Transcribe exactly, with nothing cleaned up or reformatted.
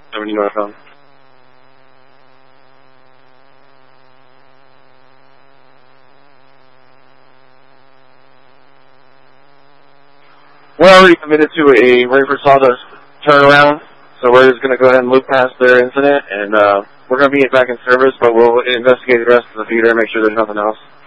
seventy northbound. We're already committed to a Rainford Sawdust turnaround, so we're just going to go ahead and loop past their incident, and uh, we're going to be back in service, but we'll investigate the rest of the feeder and make sure there's nothing else.